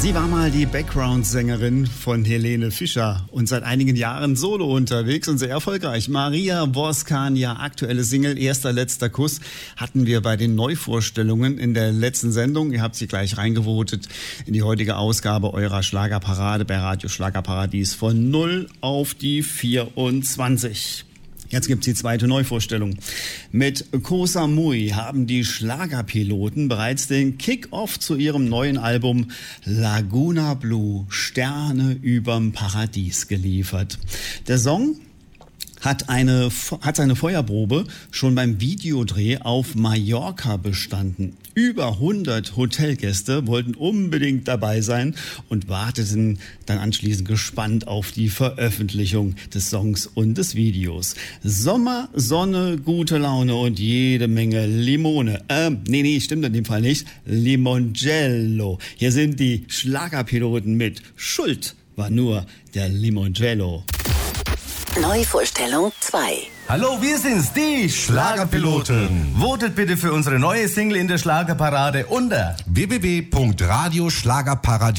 Sie war mal die Background-Sängerin von Helene Fischer und seit einigen Jahren solo unterwegs und sehr erfolgreich. Maria Voskania, aktuelle Single, erster letzter Kuss, hatten wir bei den Neuvorstellungen in der letzten Sendung. Ihr habt sie gleich reingevotet in die heutige Ausgabe eurer Schlagerparade bei Radio Schlagerparadies von 0 auf die 24. Jetzt gibt's die zweite Neuvorstellung. Mit Koh Samui haben die Schlagerpiloten bereits den Kick-Off zu ihrem neuen Album Laguna Blue, Sterne überm Paradies geliefert. Der Song hat seine Feuerprobe schon beim Videodreh auf Mallorca bestanden. Über 100 Hotelgäste wollten unbedingt dabei sein und warteten dann anschließend gespannt auf die Veröffentlichung des Songs und des Videos. Sommer, Sonne, gute Laune und jede Menge Limone. Stimmt in dem Fall nicht. Limoncello. Hier sind die Schlagerpiloten mit Schuld war nur der Limoncello. Neuvorstellung 2. Hallo, wir sind's, die Schlagerpiloten. Votet bitte für unsere neue Single in der Schlagerparade unter www.radioschlagerparadies.de